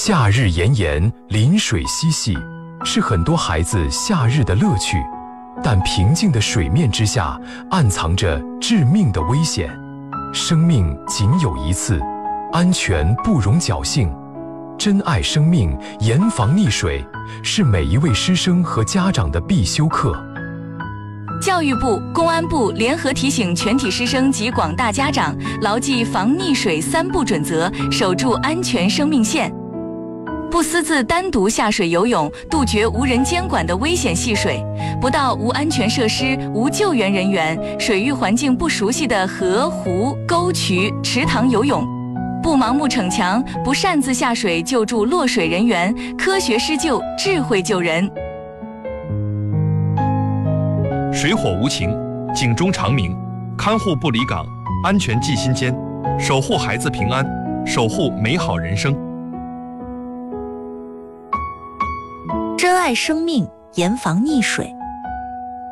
夏日炎炎，临水嬉戏，是很多孩子夏日的乐趣。但平静的水面之下，暗藏着致命的危险。生命仅有一次，安全不容侥幸。珍爱生命，严防溺水，是每一位师生和家长的必修课。 教育部、公安部联合提醒全体师生及广大家长，牢记防溺水3不准则，守住安全生命线。不私自单独下水游泳，杜绝无人监管的危险戏水；不到无安全设施、无救援人员、水域环境不熟悉的河、湖、沟渠、池塘游泳；不盲目逞强，不擅自下水救助落水人员，科学施救，智慧救人。 水火无情，警钟长鸣，看护不离岗，安全记心间，守护孩子平安，守护美好人生。 珍爱生命，严防溺水。